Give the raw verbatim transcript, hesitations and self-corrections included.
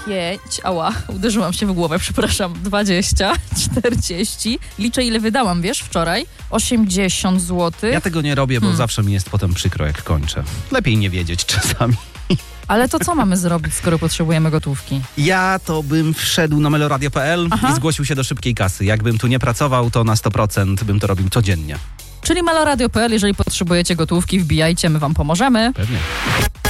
pięć, ała, uderzyłam się w głowę, przepraszam, dwadzieścia, czterdzieści. Liczę, ile wydałam, wiesz, wczoraj? osiemdziesiąt złotych. Ja tego nie robię, bo hmm. zawsze mi jest potem przykro, jak kończę. Lepiej nie wiedzieć czasami. Ale to co mamy zrobić, skoro potrzebujemy gotówki? Ja to bym wszedł na meloradio kropka p l Aha. i zgłosił się do szybkiej kasy. Jakbym tu nie pracował, to na sto procent bym to robił codziennie. Czyli meloradio kropka p l, jeżeli potrzebujecie gotówki, wbijajcie, my wam pomożemy. Pewnie.